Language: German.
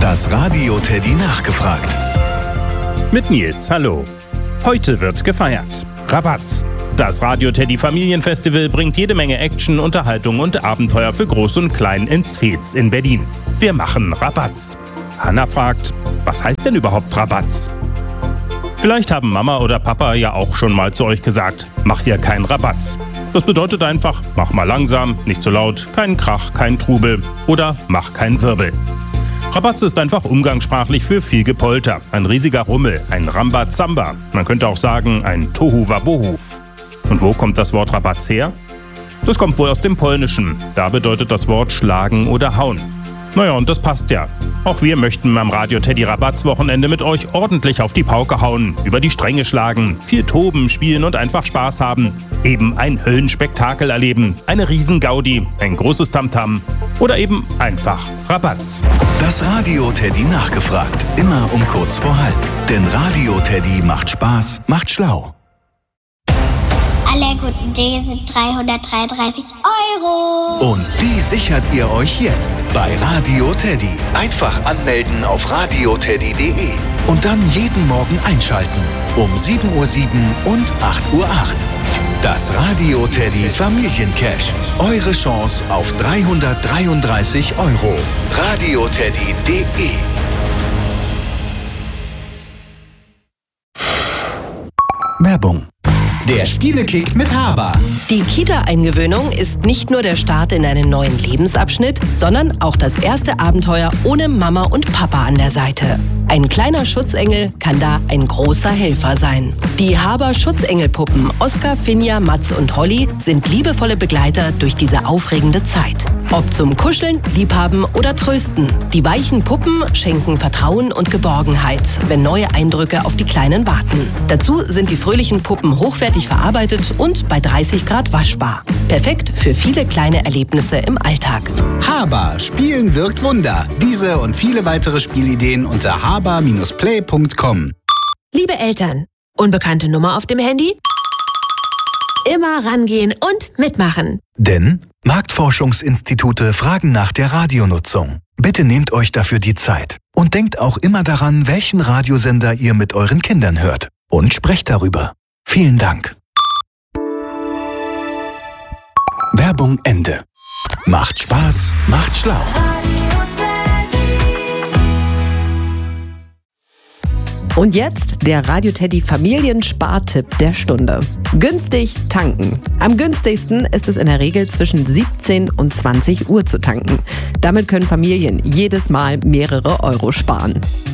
Das Radio Teddy nachgefragt. Mit Nils, hallo. Heute wird gefeiert. Rabatz. Das Radio Teddy Familienfestival bringt jede Menge Action, Unterhaltung und Abenteuer für Groß und Klein ins Veets in Berlin. Wir machen Rabatz. Hanna fragt, was heißt denn überhaupt Rabatz? Vielleicht haben Mama oder Papa ja auch schon mal zu euch gesagt, mach dir keinen Rabatz. Das bedeutet einfach, mach mal langsam, nicht zu laut, keinen Krach, kein Trubel oder mach keinen Wirbel. Rabatz ist einfach umgangssprachlich für viel Gepolter, ein riesiger Rummel, ein Rambazamba. Man könnte auch sagen, ein Tohuwabohu. Und wo kommt das Wort Rabatz her? Das kommt wohl aus dem Polnischen. Da bedeutet das Wort schlagen oder hauen. Naja, und das passt ja. Auch wir möchten am Radio Teddy Rabatz-Wochenende mit euch ordentlich auf die Pauke hauen, über die Stränge schlagen, viel toben, spielen und einfach Spaß haben. Eben ein Höllenspektakel erleben, eine Riesengaudi, ein großes Tamtam oder eben einfach Rabatz. Das Radio Teddy nachgefragt. Immer um kurz vor halb. Denn Radio Teddy macht Spaß, macht schlau. Alle guten Dinge sind 333 €. Und die sichert ihr euch jetzt bei Radio Teddy. Einfach anmelden auf radioteddy.de und dann jeden Morgen einschalten. Um 7:07 Uhr und 8:08 Uhr. Das Radio Teddy Familiencash. Eure Chance auf 333 €. radioteddy.de. Werbung. Der Spielekick mit Haber. Die Kita-Eingewöhnung ist nicht nur der Start in einen neuen Lebensabschnitt, sondern auch das erste Abenteuer ohne Mama und Papa an der Seite. Ein kleiner Schutzengel kann da ein großer Helfer sein. Die Haber Schutzengelpuppen Oskar, Finja, Mats und Holly sind liebevolle Begleiter durch diese aufregende Zeit. Ob zum Kuscheln, Liebhaben oder Trösten. Die weichen Puppen schenken Vertrauen und Geborgenheit, wenn neue Eindrücke auf die Kleinen warten. Dazu sind die fröhlichen Puppen hochwertig verarbeitet und bei 30 Grad waschbar. Perfekt für viele kleine Erlebnisse im Alltag. Haber. Spielen wirkt Wunder. Diese und viele weitere Spielideen unter haber-play.com. Liebe Eltern, unbekannte Nummer auf dem Handy? Immer rangehen und mitmachen. Denn Marktforschungsinstitute fragen nach der Radionutzung. Bitte nehmt euch dafür die Zeit. Und denkt auch immer daran, welchen Radiosender ihr mit euren Kindern hört. Und sprecht darüber. Vielen Dank. Werbung Ende. Macht Spaß, macht schlau. Und jetzt der Radio Teddy Familienspartipp der Stunde. Günstig tanken. Am günstigsten ist es in der Regel zwischen 17 und 20 Uhr zu tanken. Damit können Familien jedes Mal mehrere Euro sparen.